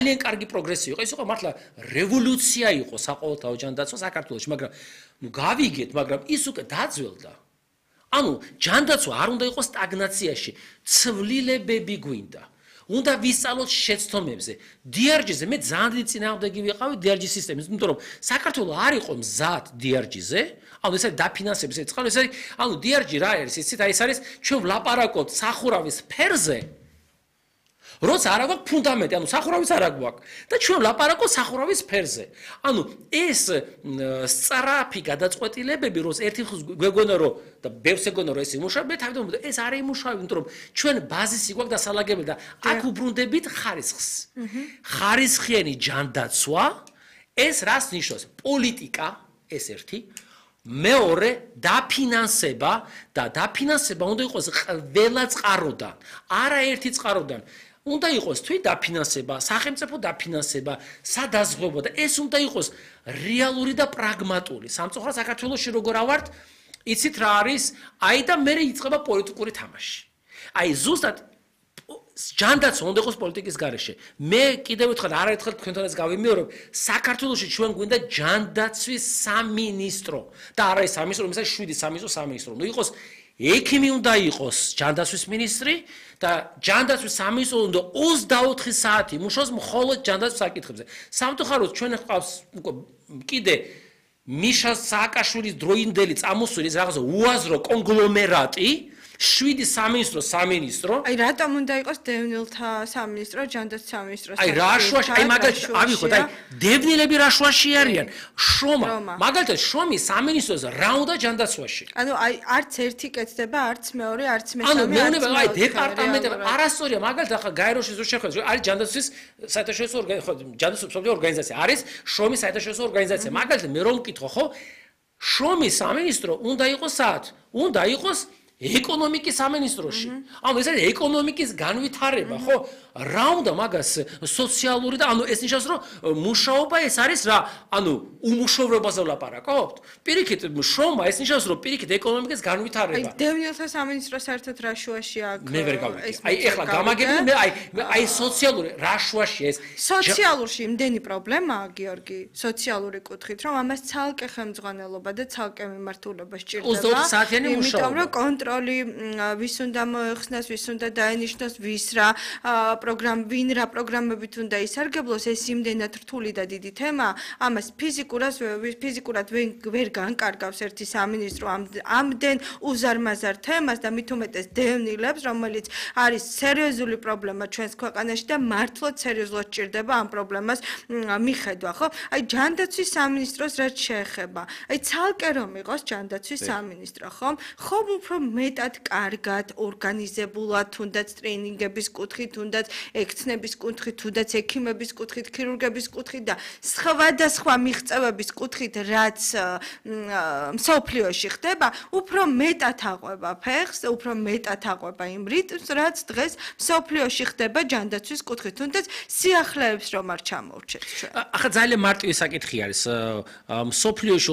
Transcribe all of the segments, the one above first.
ძალიან კარგი პროგრესი იყო, ის იყო მართლა რევოლუცია იყო საყოველთაო ჯანდაცვა საქართველოში, მაგრამ გავიგეთ, მაგრამ ის უკვე დაძველდა. ანუ ჯანდაცვა არ უნდა იყოს სტაგნაციაში, ცვლილებები გვინდა. უნდა ვისწავლოთ შეცდომებზე. DRG-ზე მე ძალიან დიდი წინააღმდეგი ვიყავი DRG სისტემის, იმიტომ რომ საქართველოს არ იყო მზად DRG-ზე, ანუ ეს არის დაფინანსების ეს არის, ანუ DRG რა არის, იცით, აი ეს არის ჩვენ ვლაპარაკობთ სახურავის ფერზე. როცა არ აქვს ფუნდამენტი, ანუ სახურავის არ აქვს და ჩვენ ვლაპარაკობთ სახურავის ფერზე. ანუ ეს სწრაფი გადაწყვეტილებები, როცა ერთი ხს გვეგონა რომ და ბევრს ეგონა რომ ეს იმუშავება, მე თავიდან ვიმედო ეს არ იმუშავება, იმიტომ რომ ჩვენ ბაზისი გვაქვს დასალაგებელი და აქ უბრუნდებით ხარისხს. ხარისხიანი ჯანდაცვა ეს რას ნიშნავს? პოლიტიკა ეს ერთი მეორე დაფინანსება და დაფინანსება უნდა იყოს ყველა წყაროდან, არა ერთი წყაროდან. უნდა იყოს თვითდაფინანსება, სახელმწიფო დაფინანსება, სადაზღვევო და ეს უნდა იყოს რეალური და პრაგმატული. სამწუხაროდ საქართველოში როგორ ავართ, იცით რა არის? აი და მე იწყება პოლიტიკური თამაში. აი ზუსტად ჯანდაცვა უნდა იყოს პოლიტიკის გარეშე. მე კიდევ ერთხელ არაერთხელ თქვენთანაც გავიმეორებ, საქართველოში ჩვენ გვინდა ჯანდაცვის სამინისტრო და არა ეს სამინისტრო, იმისა 7 სამინისტრო. ნუ იყოს ექიმი უნდა იყოს ჯანდაცვის მინისტრი და ჯანდაცვის სამინისტრო უნდა 24 საათი მუშაობს მხოლოდ ჯანდაცვის საკითხებზე. სამწუხაროდ ჩვენ ყავს კიდე მიშა სააკაშვილის დროინდელი წამოსული რაღაცა უაზრო კონგლომერატი 7 სამინისტრო. აი რატომ უნდა იყოს დევნილთა სამინისტრო, ჯანდაცვის სამინისტრო? აი რაშუაში, აი მაგალითად, ავიღოთ, აი დევნილები რაშუაში არიან? შრომა. მაგალითად, შრომის სამინისტროს რა უნდა ჯანდაცვაში? ანუ აი არც ერთი კეთდება, არც მეორე, არც მესამე. ანუ მეუნება, აი დეპარტამენტები არასწორია, მაგალითად, ახლა გაეროში რო შეხვედრა, არის ჯანდაცვის საერთაშორისო ჯანდაცვის ორგანიზაცია, არის შრომის საერთაშორისო ორგანიზაცია. მაგალითად, მე რომ მკითხო, ხო? შრომის სამინისტრო უნდა იყოს საათ, უნდა იყოს ეკონომიკის სამინისტროში. ანუ ეს არის ეკონომიკის განვითარება, ხო? რა უნდა მაგას სოციალური და ანუ ეს ნიშნავს რომ მუშაობა ეს არის რა? ანუ უმუშევრობაზე ვლაპარაკობთ? პირიქით შრომა ეს ნიშნავს რომ პირიქით ეკონომიკის განვითარება. აი დევნილთა სამინისტრო საერთოდ რა შუაში აქვს? მე ვერ გავიგე. აი ეხლა გამაგებინე მე აი სოციალური რა შუაში ეს? სოციალურში იმდენი პრობლემაა, გიორგი, სოციალური კუთხით, რომ ამას ცალკე ხელმძღვანელობა და ცალკე მიმართულება სჭირდება. 24 საათიანი მუშაობა. იმიტომ რომ კონტროლი ვის უნდა მოეხსნას, ვის უნდა დაენიშნოს, ვის რა ვინ რა პროგრამებით უნდა ისარგებლოს, ეს იმდენად რთული და დიდი თემაა. ამას ფიზიკურად ვერ განკარგავს ერთი სამინისტრო ამდენ უზარმაზარ თემას და მით უმეტეს დევნილებს, რომელიც არის სერიოზული პრობლემა ჩვენს ქვეყანაში და მართლაც სერიოზულად ჭირდება ამ პრობლემას მიხედვა, ხო? აი ჯანდაცვის სამინისტროს რაც შეეხება, აი ცალკე რომ იყოს ჯანდაცვის სამინისტრო, ხომ? ხომ უფრო მეტად კარგად ორგანიზებულად, თუნდაც ტრეინინგების კუთხით, თუნდაც ექცნების კუთხით, თუნდაც ექიმების კუთხით, ქირურგების კუთხით და სხვადასხვა მიღწევების კუთხით, რაც მსოფლიოში ხდება, უფრო მეტად აყვება ფეხს, უფრო მეტად აყვება იმ რიტმს, რაც დღეს მსოფლიოში ხდება ჯანდაცვის კუთხით, თუნდაც სიახლეებს რომ არ ჩამოვრჩეთ ჩვენ. ახლა ძალიან მარტივი საკითხი არის. მსოფლიოში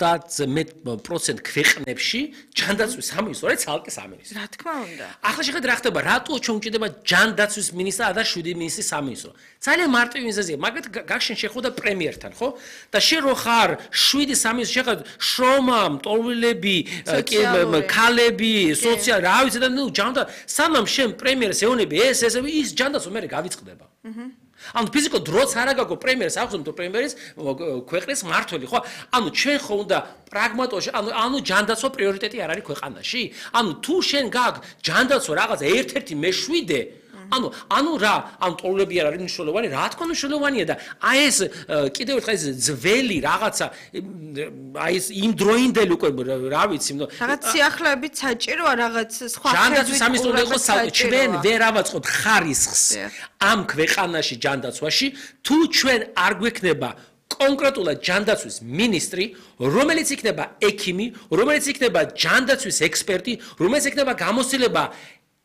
90% ქვეყნებში ჯანდაცვის სამინისტრო არის ცალკე სამინისტრო. რა თქმა უნდა. ახლა შეხედეთ რა ხდება, რატო ჩვენ გვჭირდება ჯანდაცვის მინისტრა და 7 მინისტრის სამინისტრო. ძალიან მარტივი მიზეზია. მაგათ გახშენ შეხვდა პრემიერთან, ხო? და შენ რო ხარ 7 სამინისტრო შეხედეთ შრომა, მტოვლები, ქალები, სოციალური, რა ვიცი და ნუ ჯანდა სანამ შენ პრემიერს ეონები ეს ის ჯანდაცვა მე გავიწყდება. ანუ ფიზიკურად დროც არ აგაგო პრემიერს აქვს თუ პრემიერის ქვეყნის მართველი, ხო? ანუ ჩვენ ხო უნდა პრაგმატოში, ანუ ჯანდაცვა პრიორიტეტი არ არის ქვეყანაში? ანუ თუ შენ გაგ ჯანდაცვა რაღაცა ერთ-ერთი მე-7 ანუ რა, ანუ ტოლები არ არის მნიშვნელოვანი, რა თქმა უნდა მნიშვნელოვანია და აი ეს კიდევ ერთხელ ეს ძველი რაღაცა აი ეს იმ დროინდელი უკვე რა ვიცი, რაღაც სიახლეებით საჭიროა, რაღაც სხვა ჯანდაცვის სამინისტრო უნდა იყოს ჩვენ ვერ ავაწყობთ ხარისხს ამ ქვეყანაში ჯანდაცვაში, თუ ჩვენ არ გვექნება კონკრეტულად ჯანდაცვის მინისტრი, რომელიც იქნება ექიმი, რომელიც იქნება ჯანდაცვის ექსპერტი, რომელიც იქნება გამოცდილება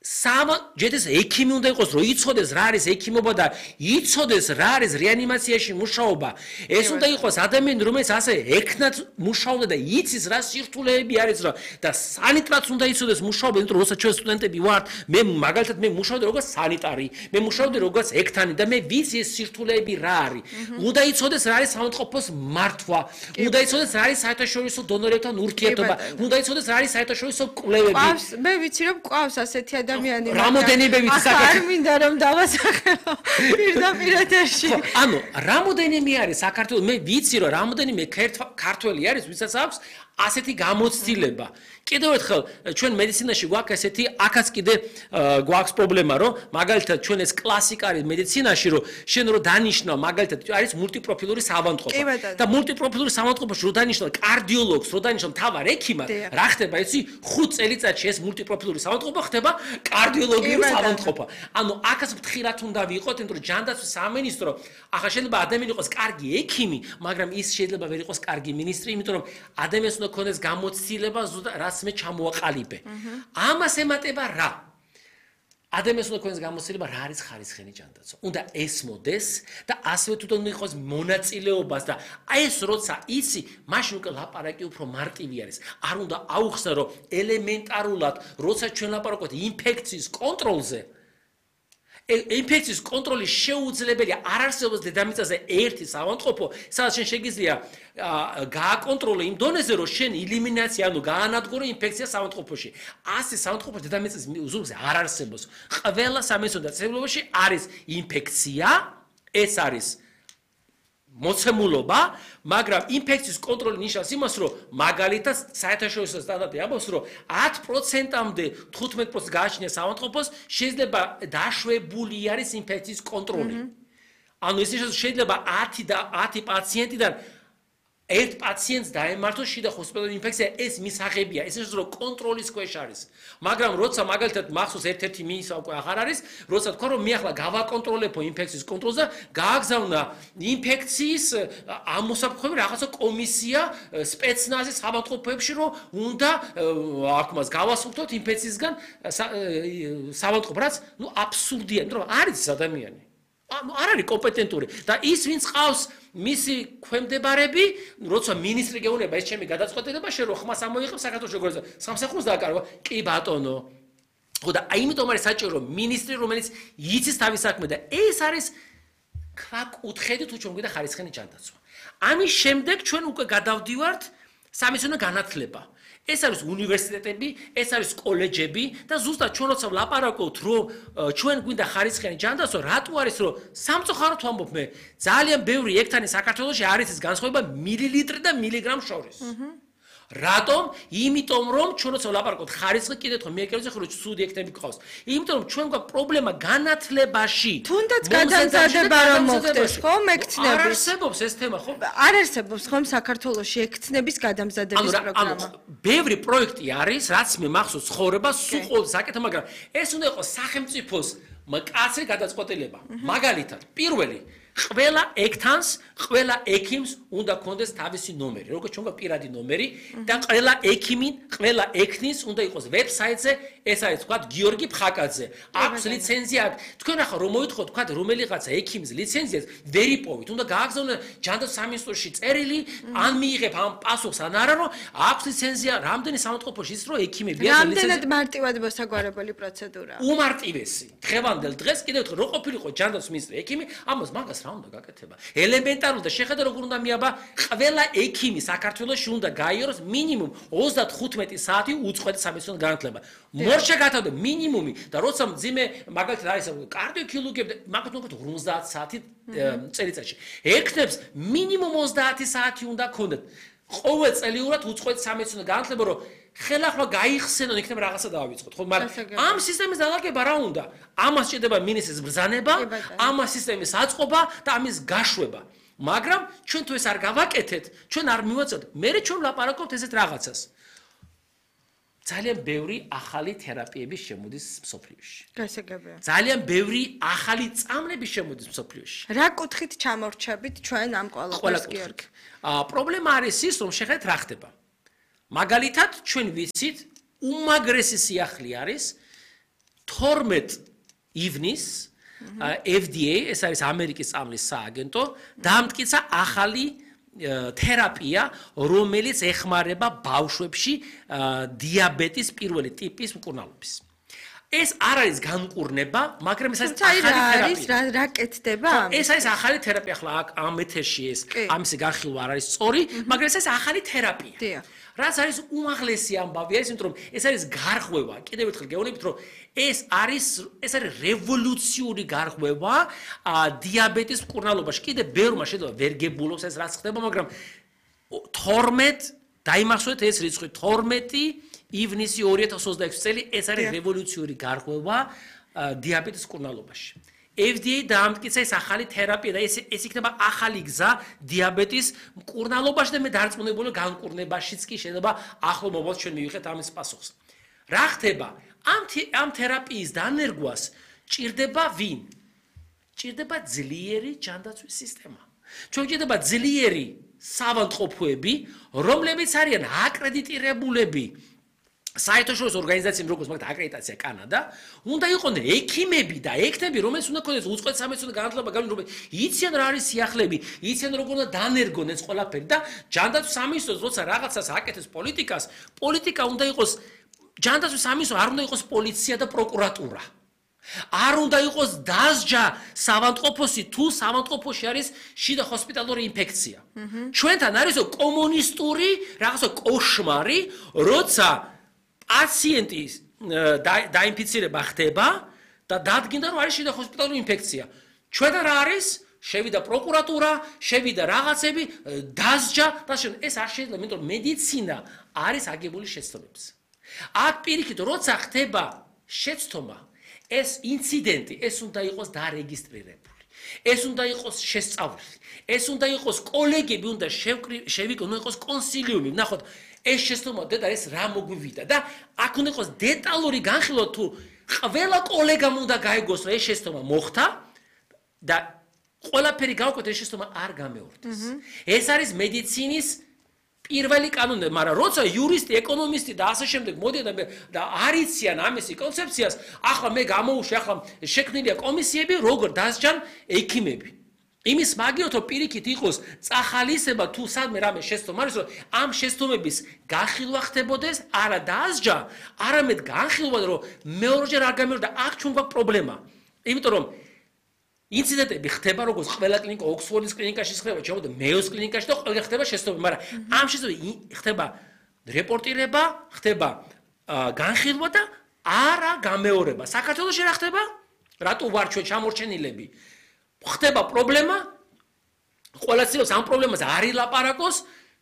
ჯედეს ექიმი უნდა იყოს, რომ იცოდეს რა არის ექიმობა და იცოდეს რა არის რეანიმაციაში მუშაობა. ეს უნდა იყოს ადამიანი, რომელიც ასე ექნად მუშაობდა და იცის რა სირთულეები არის და სანიტრაც უნდა იცოდეს მუშაობა, იმიტომ რომ როცა ჩვენ სტუდენტები ვართ, მე მაგალითად მე მუშაობდი როგორც სანიტარი, მე მუშაობდი როგორც ექთანი და მე ვიცი ეს სირთულეები რა არის. უნდა იცოდეს რა არის საავადმყოფოს მართვა, უნდა იცოდეს რა არის საერთაშორისო დონორებთან ურთიერთობა, უნდა იცოდეს რა არის საერთაშორისო კვლევები. მე ვიცი რომ ყავს ასეთი ადამიანი, რამოდენიმე ვიცი საქართველოს. არ მინდა რომ დავასახელო პირდაპირ ეთერში. ანუ რამოდენიმე არის საქართველოს, მე ვიცი რომ რამოდენიმე ქართველი არის, ვისაც აქვს ასეთი გამოცდილება. კიდევ ერთხელ ჩვენ მედიცინაში გვაქვს ესეთი აქაც კიდე გვაქვს პრობლემა, რომ მაგალითად ჩვენ ეს კლასიკა არის მედიცინაში, რომ შენ რო დანიშნავ მაგალითად არის მულტიპროფილური საავადმყოფო და მულტიპროფილური საავადმყოფოში რო დანიშნავ კარდიოლოგს, რო დანიშნავ მთავარ ექიმად, რა ხდება იცი? 5 წელიწადში ეს მულტიპროფილური საავადმყოფო ხდება კარდიოლოგიური საავადმყოფო. ანუ აქაც ფრთხილად უნდა ვიყოთ, იმიტომ რომ ჯანდაცვის სამინისტრო ახლა შეიძლება ადამიანი იყოს კარგი ექიმი, მაგრამ ის შეიძლება ვერ იყოს კარგი მინისტრი, იმიტომ რომ ადამიანს უნდა ქონდეს გამოცდილება რას მე ჩამოაყალიბე. ამას ემატება რა? ადამიანს უნდა ქონდეს გამოცდილება რა არის ხარისხენი ჯანდაცვა. უნდა ესმოდეს და ასევე თვითონ იყოს მონაწილეობას და აი ეს როცა იცი, მაშინ უკვე ლაპარაკი უფრო მარტივი არის. არ უნდა აუხსნა რომ ელემენტარულად, როცა ჩვენ ლაპარაკობთ ინფექციის კონტროლზე, ინფექციის კონტროლის შეუძლებელია არ არსებობს დედამიწაზე ერთი საავადმყოფო, სადაც შენ შეგიძლია გააკონტროლე იმ დონეზე, რომ შენ ელიმინაცია, ანუ გაანადგურე ინფექცია საავადმყოფოში. ასე საავადმყოფოში დედამიწის ზურგზე არ არსებობს. ყველა სამედიცინო დაწესებულებაში არის ინფექცია, ეს არის მოცემულობა, მაგრამ ინფექციის კონტროლი ნიშნავს იმას, რომ მაგალითად საერთაშორისო სტანდარტი ამბობს, რომ 10%-მდე 15% გააჩნია საავადმყოფოს, შეიძლება დაშვებული არის ინფექციის კონტროლი. ანუ ეს შეიძლება 10 პაციენტიდან ერთ პაციენტს დაემართოს შიდა ჰოსპიტალურ ინფექცია, ეს მისაღებია, ეს ის რომ კონტროლის ქვეშ არის. მაგრამ როცა მაგალითად მახსოვს ერთ-ერთი მინისტრა უკვე აღარ არის, როცა თქვა რომ მე ახლა გავაკონტროლებო ინფექციის კონტროლს და გააგზავნა ინფექციის ამოსაფრთხოები რაღაცა კომისია სპეცნაზის საავადმყოფოებში, რომ უნდა აქ მას გავასრულოთ ინფექციისგან საავადმყოფო, რაც ნუ აბსურდია, იმიტომ რომ არის ადამიანი. არ არის კომპეტენტური და ის ვინც ყავს მისი ქვემდებარები, როცა მინისტრი გეუბნება ეს ჩემი გადაწყვეტილება, შენ რო ხმას ამოიღებ საქართველოს როგორც სამსახურს დააკარგო, კი ბატონო. ხო და აიმიტომ არის საჭირო რომ მინისტრი რომელიც იცის თავის საქმე და ეს არის ქვაკუთხედი თუ ჩვენ გვიდა ხარისხენი ჯანდაცვა. ამის შემდეგ ჩვენ უკვე გადავდივართ სამეცნიერო განათლება. ეს არის უნივერსიტეტები, ეს არის კოლეჯები და ზუსტად ჩვენ როცა ვლაპარაკობთ, რომ ჩვენ გვინდა ხარისხიანი ჯანდაცვა, რატო არის რომ სამწუხაროდ ვამბობ მე, ძალიან ბევრი ექთანი საქართველოში არის ეს განსხვავება მილილიტრი და მილიგრამ შორის. რატომ? იმიტომ რომ ჩვენ როცა ვლაპარაკობთ ხარისხი, კიდევ ხო მიეკეროზე ხო რომ ცუდი ექთები გყავს. იმიტომ რომ ჩვენ გვაქვს პრობლემა განათლებაში. თუნდაც გადამზადება რომ მოხდეს, ხო, მექცნების. არ არსებობს ეს თემა, ხო? არ არსებობს ხომ საქართველოში ექცნების გადამზადების პროგრამა. ბევრი პროექტი არის, რაც მე მახსოვს ცხოვრება სულ ყოველთვის აკეთებ, მაგრამ ეს უნდა იყოს სახელმწიფოს მკაცრი გადაწყვეტილება. მაგალითად, პირველი ყველა ექთანს, ყველა ექიმს უნდა ქონდეს თავისი ნომერი, როგორც ჩვენ გვაქვს პირადი ნომერი და ყველა ექიმი, ყველა ექნის უნდა იყოს ვებსაიტზე, ეს არის თქვა გიორგი ფხაკაძე. აქვს ლიცენზია, თქვენ ახლა რომ მოითხოვთ, თქვა რომელიღაცა ექიმის ლიცენზიას ვერ იპოვით, უნდა გააგზავნო ჯანდაცვის სამინისტროში წერილი, ან მიიღებ ამ პასუხს ან არა, რომ აქვს ლიცენზია, რამდენი საავადმყოფოში ის რომ ექიმები აქვს ლიცენზია. რამდენად მარტივად მოსაგვარებელი პროცედურაა? უმარტივესი. დღევანდელ დღეს კიდევ ერთხელ რო ყოფილიყო ჯანდაცვის მინისტრი ექიმი, ამას მაგას რა უნდა გაკეთება? ელემენტარული და შეხედა როგორ უნდა მიაბა ყველა ექიმი საქართველოში უნდა გაიაროს მინიმუმ 35 საათი უწყვეტი სამეცნიერო განათლება. მორჩა გათავდა მინიმუმი და როცა მძიმე მაგალითად არის კარდიოქირურგები მაგალითად 50 საათი წელიწადში. ექნებს მინიმუმ 30 საათი უნდა ქონდეთ. ყოველწლიურად უწყვეტი სამეცნიერო განათლება, რომ ხელახლა გაიხსენონ, იქნებ რაღაცა დავიწყოთ, ხო? მაგრამ ამ სისტემის დალაგება რა უნდა? ამას სჭირდება მინისტრის ბრძანება, ამას სისტემის აწყობა და ამის გაშვება. მაგრამ ჩვენ თუ ეს არ გავაკეთეთ, ჩვენ არ მივაწევთ. მე ჩვენ ვლაპარაკობთ ესეთ რაღაცას. ძალიან ბევრი ახალი თერაპიების შემოდის მსოფლიოში. გასაგებია. ძალიან ბევრი ახალი წამლები შემოდის მსოფლიოში. რა კუთხით ჩამორჩებით ჩვენ ამ ყველაფერს, გიორგი? პრობლემა არის ის, რომ შეხედეთ რა ხდება. მაგალითად, ჩვენ ვიცით, უმაგრესი სიახლე არის 12 ივნის FDA, ეს არის ამერიკის წამლის სააგენტო, დაამტკიცა ახალი თერაპია, რომელიც ეხმარება ბავშვებში დიაბეტის პირველი ტიპის მკურნალობის. ეს არ არის განკურნება, მაგრამ ეს არის ახალი თერაპია. რა კეთდება? ეს არის ახალი თერაპია, ახლა ამ ეთერში ეს ამისი განხილვა არ არის სწორი, მაგრამ ეს არის ახალი თერაპია. დიახ. რაც არის უმაღლესი ამბავი არის, იმიტომ რომ ეს არის გარღვევა. კიდევ ერთხელ გეუბნებით, რომ ეს არის რევოლუციური გარღვევა დიაბეტის მკურნალობაში. კიდევ ბევრმა შეიძლება ვერ გებულობს ეს რაც ხდება, მაგრამ 12 დაიმახსოვრეთ ეს რიცხვი 12 ივნისი 2026 წელი ეს არის რევოლუციური გარღვევა დიაბეტის მკურნალობაში. FDA დაამტკიცა ეს ახალი თერაპია და ეს იქნება ახალი გზა დიაბეტის მკურნალობაში და მე დარწმუნებული განკურნებაშიც კი შეიძლება ახლო მომავალში ჩვენ მივიღეთ ამის პასუხს. რა ხდება? ამ თერაპიის დანერგვას ჭირდება ვინ? ჭირდება ძლიერი ჯანდაცვის სისტემა. ჩვენ ჭირდება ძლიერი საავადმყოფოები, რომლებიც არიან აკრედიტირებულები საერთაშორისო ორგანიზაციამ როგორც მაგათ აკრედიტაცია კანადა, უნდა იყვნენ ექიმები და ექთები, რომელიც უნდა ქონდეს უწყვეტ სამეცნიერო განათლება, რომლებიც იციან რა არის სიახლეები, იციან როგორ უნდა დანერგონ ეს ყველაფერი და ჯანდაცვის სამინისტროს როცა რაღაცას აკეთებს პოლიტიკა უნდა იყოს ჯანდაცვის სამინისტრო არ უნდა იყოს პოლიცია და პროკურატურა. არ უნდა იყოს დასჯა საავადმყოფოში თუ საავადმყოფოში არის შიდა ჰოსპიტალური ინფექცია. ჩვენთან არის კომუნისტური რაღაცა კოშმარი, როცა პაციენტის დაინფიცირება ხდება და დადგინდა რომ არის შიდა ჰოსპიტალური ინფექცია. ჩვენთან რა არის? შევიდა პროკურატურა, შევიდა რაღაცები, დასჯა და ეს არ შეიძლება, იმიტომ რომ მედიცინა არის აგებული შეცდომებს. აქ პირიქით როცა ხდება შეცდომა, ეს ინციდენტი, ეს უნდა იყოს დარეგისტრირებული. ეს უნდა იყოს შესწავლილი. ეს უნდა იყოს კოლეგები, უნდა შევიკონო იყოს კონსილიუმი. ნახოთ, ეს შეცდომა და ეს რა მოგვივიდა და აქ უნდა იყოს დეტალური განხილვა თუ ყველა კოლეგამ უნდა გაიგოს რომ ეს შეცდომა მოხდა და ყველაფერი გავკვეთ ეს შეცდომა არ გამეორდეს. ეს არის მედიცინის პირველი კანონები, მაგრამ როცა იურისტი, ეკონომისტი და ასე შემდეგ მოდიან და არიციან ამისი კონცეფციას, ახლა მე გამოუშვი, ახლა შექმნილია კომისიები, როგორ დასჯან ექიმები. იმის მაგიოთ რომ პირიქით იყოს წახალისება თუ სადმე რამე შეცდომა არის, რომ ამ შეცდომების განხილვა ხდებოდეს, არა დასჯა, არამედ განხილვა, რომ მეორეჯერ არ გამეორდა, აქ ჩვენ გვაქვს პრობლემა. იმიტომ რომ ინციდენტები ხდება როგორც ყველა კლინიკა, ოქსფორდის კლინიკაში ხდება, ჩემო მეოს კლინიკაში და ყველა ხდება შეცდომები, მაგრამ ამ შეცდომებში ხდება რეპორტირება, ხდება განხილვა და არა გამეორება. საქართველოში რა ხდება? რატო ვარ ჩვენ ჩამორჩენილები? ხდება პრობლემა, ყველა ცდილობს ამ პრობლემას არ ილაპარაკოს,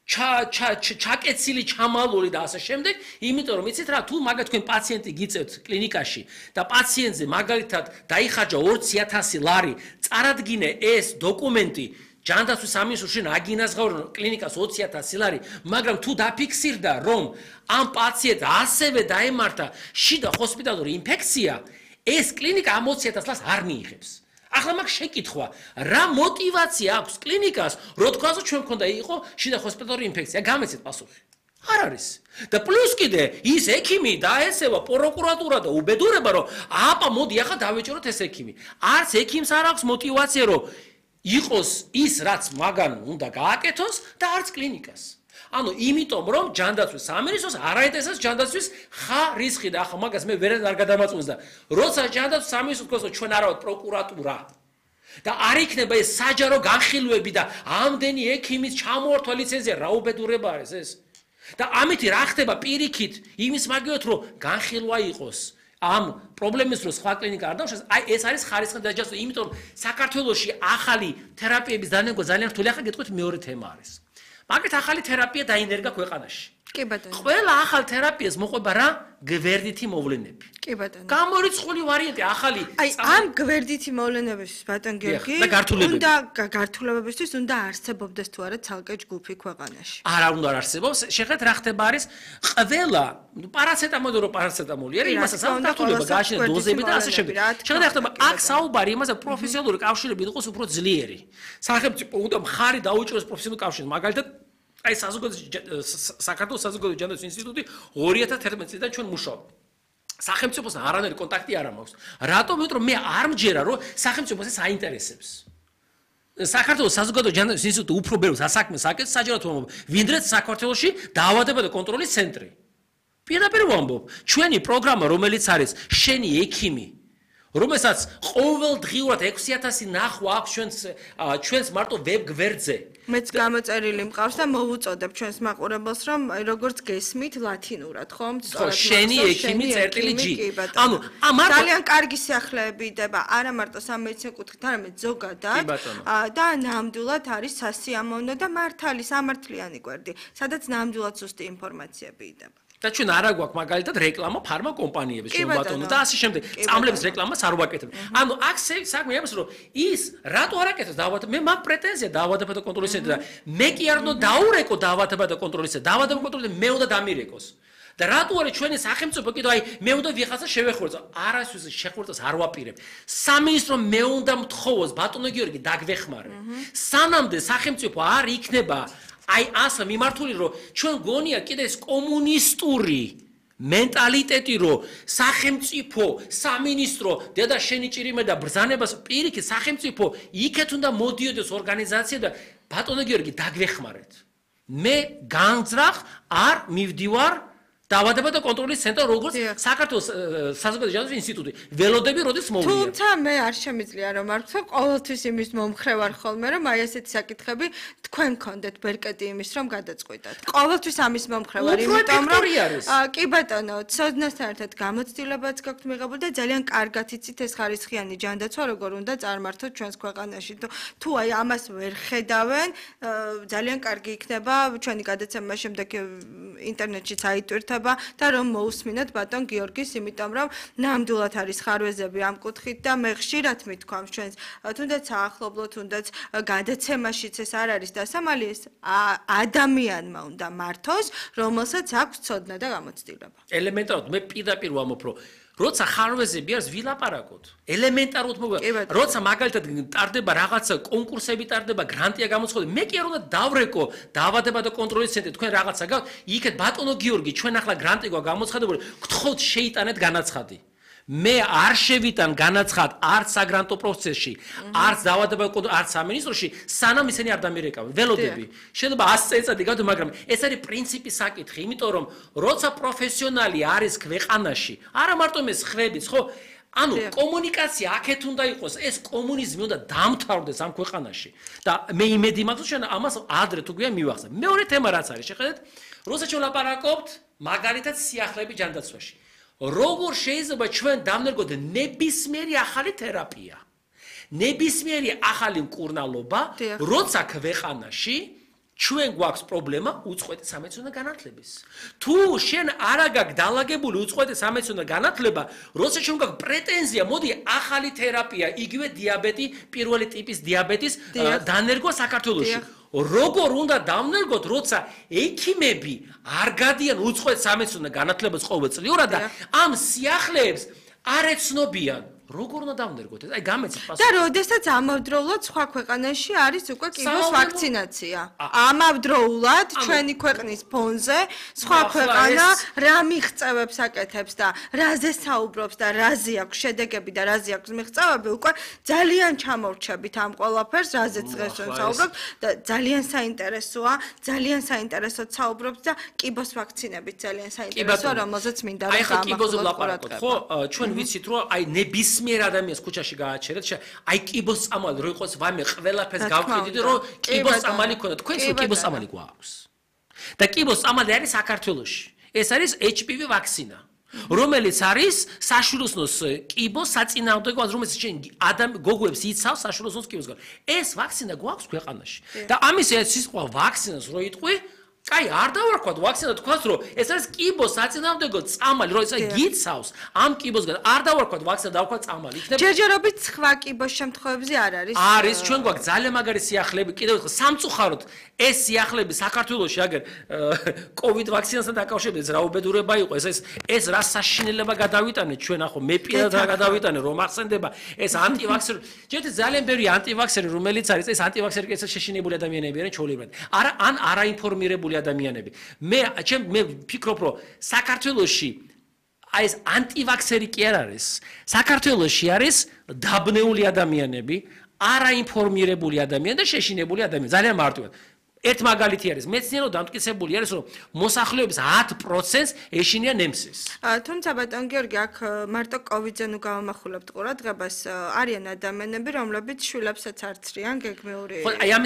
ჩაკეცილი, ჩამალული და ასე შემდეგ, იმიტომ რომ იცით რა, თუ მაგათ თქვენ პაციენტი გიწევთ კლინიკაში და პაციენტზე მაგალითად დაიხარჯა 20.000 ლარი, წარადგინე ეს დოკუმენტი ჯანდაცვის სამინისტროში აგინაზღაურონ კლინიკას 20.000 ლარი, მაგრამ თუ დაფიქსირდა რომ ამ პაციენტს ასევე დაემართა შიდა ჰოსპიტალური ინფექცია, ეს კლინიკა ამ 20.000 ლარს არ მიიღებს. ახლა მაგ შეკითხვა, რა мотиваცია აქვს კლინიკას, რო თქვას რომ ჩვენ მქონდა იყო შიდა ჰოსპიტალური ინფექცია, გამეცეთ პასუხი. არ არის. და პლუს კიდე ის ექიმი დაესწრება პროკურატურა და უბედურება რომ აპა მოდი ახლა დავეჭეროთ ეს ექიმი. არც ექიმს არ აქვს мотиваცია რომ იყოს ის რაც მაგან უნდა გააკეთოს და არც კლინიკას. ანუ იმიტომ რომ ჯანდაცვის სამინისტროს არაინტერესებს ჯანდაცვის ხარისხი და ახლა მაგას მე ვერად არ გადამაწყვეტს და როცა ჯანდაცვის სამინისტრო თქვას რომ ჩვენ არა ვართ პროკურატურა და არ იქნება ეს საჯარო განხილვები და ამდენი ექიმის ჩამოართვა ლიცენზია რა უბედურება არის ეს და ამითი რა ხდება პირიქით იმის მაგიოთ რომ განხილვა იყოს ამ პრობლემის რო სხვა კლინიკა არ დავშეს აი ეს არის ხარისხი დაჯასტო იმიტომ საქართველოში ახალი თერაპიების დანერგვა ძალიან რთული ახლა გეტყვით მეორე თემა არის მაგით ახალი თერაპია დაინერგა ქვეყანაში. კი ბატონო. ყველა ახალ თერაპიას მოყვება რა? გვერდითი მოვლენები. კი ბატონო. გამორიცხული ვარიანტი ახალი. აი ამ გვერდითი მოვლენების ბატონ გიორგი უნდა გართულებებისთვის უნდა არსებობდეს თუ არა ცალკე ჯგუფი ქვეყანაში. არა უნდა არსებობს. შეხედეთ რა ხდება არის ყველა პარაცეტამოლი რო პარაცეტამოლი არის იმასაც გართულება გააშენა დოზები და ასე შემდეგ. შეხედეთ ხდება აქ საუბარი იმაზე პროფესიონალური კავშირები იყოს უფრო ძლიერი. სახელმწიფო უნდა მხარი დაუჭიროს პროფესიონალურ კავშირს მაგალითად აი საქართველოს საზოგადოებრივი ჯანდაცვის ინსტიტუტი 2011 წლიდან ჩვენ მუშაობთ. სახელმწიფოსთან არანაირი კონტაქტი არ მაქვს. რატომ? იმიტომ რომ მე არ მჯერა რომ სახელმწიფოს ეს აინტერესებს. საქართველოს საზოგადო ჯანდაცვის ინსტიტუტი უფრო ბევრ საქმეს აკეთებს საჯარო თუ ვინდრე საქართველოში დაავადება და კონტროლის ცენტრი. პირდაპირ ვამბობ, ჩვენი პროგრამა რომელიც არის შენი ექიმი, რომელსაც ყოველდღიურად 6000 ნახვა აქვს ჩვენს მარტო ვებ გვერდზე. მეც გამოწერილი მყავს და მოვუწოდებ ჩვენს მაყურებელს რომ როგორც გესმით ლათინურად, ხომ? ხო, შენი ექიმი წერტილი G. ანუ ძალიან კარგი სიახლეები იდება არა მარტო სამედიცინო კუთხით, არამედ ზოგადად. და ნამდვილად არის სასიამოვნო და მართალი სამართლიანი გვერდი, სადაც ნამდვილად ზუსტი ინფორმაციები იდება. და ჩვენ არა გვაქვს მაგალითად რეკლამა ფარმა კომპანიების შემოატონო და ასე შემდეგ. წამლების რეკლამას არ ვაკეთებ. ანუ აქ საქმე არის რომ ის რატო არ აკეთებს დაავადება? მე მაგ პრეტენზია დაავადება და კონტროლის ცენტრი და მე კი არ უნდა დაურეკო დაავადება და კონტროლის ცენტრი. დაავადება კონტროლის მე უნდა დამირეკოს. და რატო არის ჩვენი სახელმწიფო კიდევ აი მე უნდა ვიღაცა შევეხურწო. არასდროს შეხურწოს არ ვაპირებ. სამინისტრო მე უნდა მთხოვოს ბატონო გიორგი დაგვეხმარე. სანამდე სახელმწიფო არ იქნება აი ასე მიმართული რომ ჩვენ გონია კიდე ეს კომუნისტური მენტალიტეტი რომ სახელმწიფო სამინისტრო დედა შენი ჭირიმე და ბრძანებას პირიქით სახელმწიფო იქეთ უნდა მოდიოდეს ორგანიზაცია და ბატონო გიორგი დაგვეხმარეთ მე განძრახ არ მივდივარ დაავადება და კონტროლის ცენტრი როგორც საქართველოს საზოგადო ჯანდაცვის ინსტიტუტი ველოდები როდის მოვიდა თუმცა მე არ შემიძლია რომ არ ვთქვა ყოველთვის იმის მომხრე ვარ ხოლმე რომ აი ესეთი საკითხები თქვენ გქონდეთ ბერკეტი იმის რომ გადაწყვიტათ ყოველთვის ამის მომხრე ვარ იმიტომ რომ კი ბატონო ცოდნასთან ერთად გამოცდილებაც გაქვთ მიღებული და ძალიან კარგად იცით ეს ხარისხიანი ჯანდაცვა როგორ უნდა წარმართოთ ჩვენს ქვეყანაში თუ აი ამას ვერ ხედავენ ძალიან კარგი იქნება ჩვენი გადაცემა შემდეგ ინტერნეტშიც აიტვირთება და რომ მოусმინოთ ბატონ გიორგის, იმიტომ რომ ნამდვილად არის ხარვეზები ამ კუთხით და მე ხშირად მithქვამს ჩვენს თუნდაც საახლობლო, თუნდაც გადაცემაშიც ეს არ არის დასამალი ეს ადამიანმა უნდა მართოს, რომელსაც აქვს ცოდნა და გამოცდილება. ელემენტარულად მე პირდაპირ ვამბობ რომ როცა ხარვეზები არის ვილაპარაკოთ ელემენტარულად მოგა როცა მაგალითად ტარდება რაღაცა კონკურსები ტარდება გრანტია გამოცხადდება მე კი არ უნდა დავრეკო დაავადება და კონტროლის ცენტრი თქვენ რაღაცა გაქვთ იქეთ ბატონო გიორგი ჩვენ ახლა გრანტი გვაქვს გამოცხადებული გთხოვთ შეიტანეთ განაცხადი მე არ შევიტან განაცხად არც საგრანტო პროცესში არც დაავადება არც სამინისტროში სანამ ისინი არ დამირეკავენ ველოდები შეიძლება 100 წელიწადი გავდო მაგრამ ეს არის პრინციპის საკითხი იმიტომ რომ როცა პროფესიონალი არის ქვეყანაში არა მარტო მე ხრებიც ხო ანუ კომუნიკაცია აქეთ უნდა იყოს ეს კომუნიზმი უნდა დამთავრდეს ამ ქვეყანაში და მე იმედი მაქვს რომ ამას ადრე თუ გვიან მივახსენებ მეორე თემა რაც არის შეხედეთ როცა ჩვენ ლაპარაკობთ მაგალითად სიახლეების ჯანდაცვაში როგორ შეიძლება ჩვენ დამნერგოთ ნებისმიერი ახალი თერაპია ნებისმიერი ახალი მკურნალობა როცა ქვეყანაში ჩვენ გვაქვს პრობლემა უწყვეტი სამედიცინო განათლების თუ შენ არ გაქვს დალაგებული უწყვეტი სამედიცინო განათლება როცა ჩვენ გვაქვს პრეტენზია მოდი ახალი თერაპია იგივე დიაბეტი პირველი ტიპის დიაბეტის დანერგვა საქართველოში როგორ უნდა დამნერგოთ როცა ექიმები არ გადიან უწყვეტ სამედიცინო განათლებას ყოველწლიურად და ამ სიახლეებს არ ეცნობიან როგორ უნდა დამნერგოთ ეს აი გამეცით პასუხი და როდესაც ამავდროულად სხვა ქვეყანაში არის უკვე კიბოს ვაქცინაცია ამავდროულად ჩვენი ქვეყნის ფონზე სხვა ქვეყანა რა მიღწევებს აკეთებს და რაზე საუბრობს და რაზე აქვს შედეგები და რაზე აქვს მიღწევები უკვე ძალიან ჩამორჩებით ამ ყველაფერს რაზეც დღეს საუბრობთ და ძალიან საინტერესოა ძალიან საინტერესოდ საუბრობთ და კიბოს ვაქცინებით ძალიან საინტერესოა რომელზეც მინდა რომ აი კიბოზე ვლაპარაკოთ ხო ჩვენ ვიცით რომ აი ნებისმიერ ადამიანს ქუჩაში გააჩერეთ აი კიბოს წამალი რო იყოს ვამე ყველაფერს გავხდით რომ კიბოს წამალი ქონდა თქვენს კიბოს წამალი გვაქვს და კიბოს წამალი არის საქართველოში ეს არის HPV ვაქცინა რომელიც არის საშვილოსნოს კიბოს საწინააღმდეგო რომელიც შენ გოგოებს იცავს საშვილოსნოს კიბოს ეს ვაქცინა გვაქვს ქვეყანაში და ამის ეს სიტყვა ვაქცინას რო იტყვი კაი არ დავარქვათ ვაქცინა თქვას რომ ეს არის კიბოს საწინააღმდეგო წამალი რომ ეს გიცავს ამ კიბოსგან არ დავარქვათ ვაქცინა დავარქვათ წამალი იქნება ჯერჯერობით სხვა კიბოს შემთხვევებში არ არის არის ჩვენ გვაქვს ძალიან მაგარი სიახლეები კიდევ ერთხელ სამწუხაროდ ეს სიახლეები საქართველოში აგერ კოვიდ ვაქცინასთან დაკავშირებით რა უბედურება იყო ეს რა საშინელება გადავიტანეთ ჩვენ ახო მე პირადად რა გადავიტანე რომ ახსენდება ეს ანტივაქსერი ჯერჯერობით ძალიან ბევრი ანტივაქსერი რომელიც არის ეს ანტივაქსერი კეცად შეშინებული ადამიანები არიან ჩაოლებრად არა ან არაინფორმირებული ადამიანები მე ვფიქრობ რომ საქართველოში აი ეს ანტივაქსერი კი არ არის. საქართველოში არის დაბნეული ადამიანები, არაინფორმირებული ადამიანები და შეშინებული ადამიანები. ძალიან მარტივად. ერთ მაგალითი არის, მეცნიერო დამტკიცებული არის, რომ მოსახლეობის 10%-ს ეშინია ნემსის. თუმცა ბატონ გიორგი, აქ მარტო კოვიდზე ნუ გავამახვილებთ ყურადღებას, არიან ადამიანები, რომლებიც შვილებსაც არ ცრიან გეგმიური. ხო, აი